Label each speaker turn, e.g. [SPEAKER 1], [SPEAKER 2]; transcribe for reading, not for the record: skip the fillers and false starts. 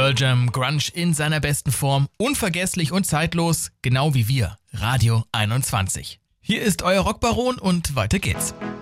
[SPEAKER 1] Pearl Jam, Grunge in seiner besten Form, unvergesslich und zeitlos, genau wie wir, Radio 21. Hier ist euer Rockbaron und weiter geht's.